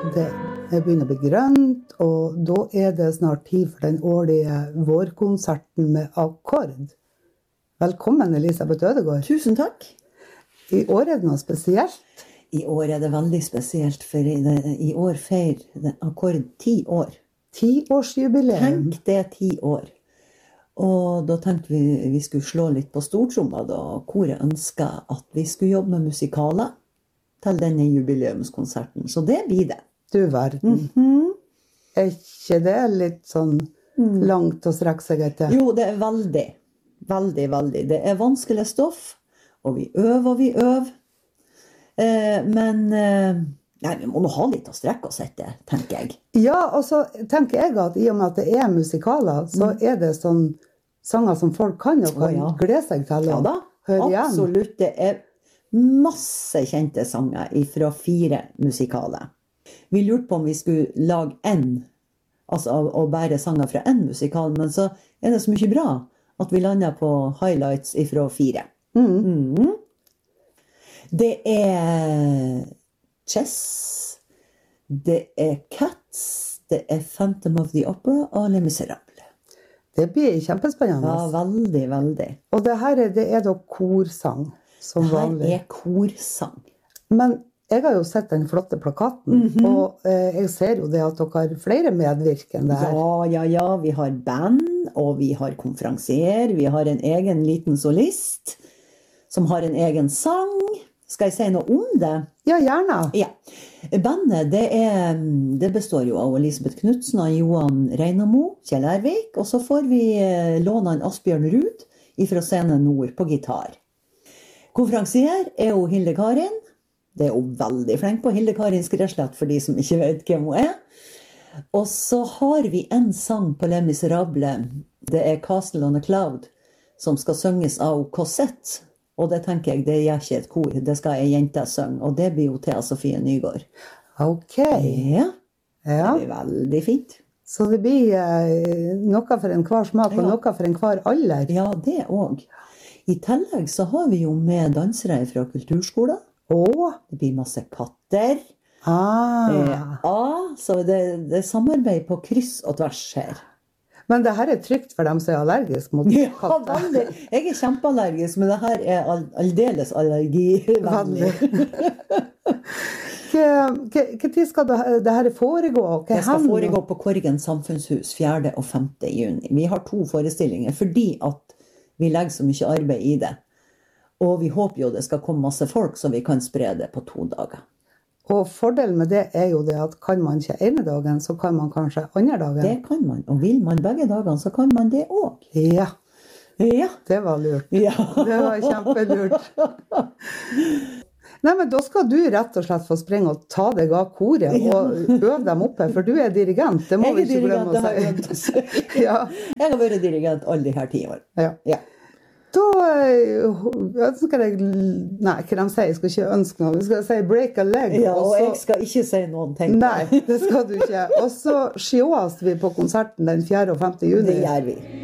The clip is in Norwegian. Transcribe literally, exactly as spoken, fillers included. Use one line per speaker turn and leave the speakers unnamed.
Det begynner å bli grønt, og da er det snart tid for den årlige vårkonserten med akkord. Velkommen, Elisabeth Ødegård.
Tusen takk.
I år er det noe spesielt.
I år er det veldig spesielt, for i, det, i år feirer akkord ti år.
Tiårsjubileum.
Tenk det ti år. Og da tenkte vi vi skulle slå litt på stortromma da, koret ønsket at vi skulle jobbe med musikaler til denne jubileumskonserten. Så det blir det.
Du verden.
Mm-hmm.
Er ikke det litt sånn langt å strekke seg etter?
Jo, det er veldig, veldig, veldig. Det er vanskelig stoff, og vi øver og vi øver. Eh, men eh, nei, vi må nå ha litt å strekke oss etter, tenker jeg.
Ja, og så tenker jeg at i og med at det er musikaler, så
Mm.
er det sånn sanger som folk kan og kan
Å, ja.
glede seg til
Ja
å
da,
høre igjen.
absolutt. Det er masse kjente sanger fra fire musikaler. Vi lurte på om vi skulle lage en, altså å bære sanger fra en musikal, men så er det så mye bra at vi lander på highlights fra fire.
Mm.
Mm. Det er Chess, det er Cats, det er Phantom of the Opera og Les Misérables.
Det blir kjempespennende.
Ja, veldig, veldig.
Og det her er, det er da korsang, som
Det her
vanlig.
er korsang.
Men jeg har jo sett den flotte plakaten,
Mhm.
og eh, jeg ser jo det at dere har flere medvirkende her.
Ja, ja, ja. Vi har band, og vi har konferansier. Vi har en egen liten solist som har en egen sang. Skal jeg si noe om det?
Ja, gjerne.
Ja. Bandet, det, er, det består jo av Elisabeth Knudsen og Johan Reinamo, Kjell Ervik, og så får vi eh, låne en Asbjørn Ruud fra Scene Nord på gitar. Konferansier er jo Hilde Karin. Det er hun veldig flink på, Hilde Karin Skreslett, for de som ikke vet hvem hun er. Og så har vi en sang på Les Misérables. Det er Castle on a Cloud, som skal synges av Cosette. Og det tenker jeg, det gjør ikke et kor. Det skal ei jente synge, og det blir jo Thea Sofie Nygaard.
Ok.
Ja,
Ja.
det blir veldig fint.
Så det blir eh, noe for enhver smak, og
Ja.
noe for enhver alder.
Ja, det også. I tillegg så har vi jo med dansere fra kulturskolen.
Å,
Det blir masse katter.
ah.
Ja, så det, det er samarbeid på kryss og tvers her.
Men det her er trygt for dem som er allergisk mot
Ja,
katter.
veldig. Jeg er kjempeallergisk, men det her er all, aldeles allergivennlig.
Hva, hva, hva tid skal det, det her foregå? Hva
Det skal
hender?
foregå på Korgen samfunnshus fjerde og femte juni. Vi har to forestillinger fordi at vi legger så mye arbeid i det. Og vi håper jo det skal komme masse folk, så vi kan spre det på to dager.
Og fordelen med det er jo det at kan man ikke ene dagen, så kan man kanskje andre dagen.
Det kan man. Og vil man begge dagene, så kan man det også.
Ja,
Ja.
det var lurt.
Ja.
Det var kjempelurt. Nei, men da skal du rett og slett få springe og ta deg av koret og øve dem oppe, for du er dirigent, det må
Jeg
vi
er
ikke
dirigent, det har jeg
glemme
glemt
å
å
si.
si.
Ja,
Jeg har vært dirigent alle de her ti år.
ja.
Ja.
Da eh, ønsker jeg, nei, hva de sier, jeg skal ikke ønske noe, vi skal si break a leg.
Ja, og
så-
jeg skal ikke si noen ting.
Nei, det skal du ikke. Og så sjås vi på konserten den fjerde og femte juni.
Det gjør vi.